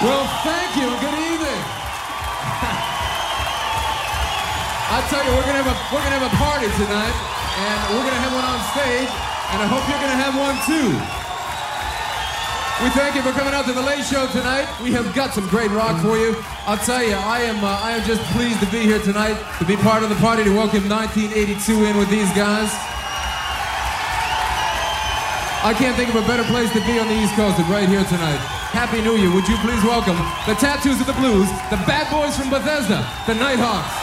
Well, thank you. Good evening. I tell you, we're gonna have a party tonight, and we're gonna have one on stage, and I hope you're gonna have one too. We thank you for coming out to the Late Show tonight. We have got some great rock for you. I'll tell you, I am just pleased to be here tonight, to be part of the party, to welcome 1982 in with these guys. I can't think of a better place to be on the East Coast than right here tonight. Happy New Year. Would you please welcome the Tattoos of the Blues, the Bad Boys from Bethesda, the Nighthawks.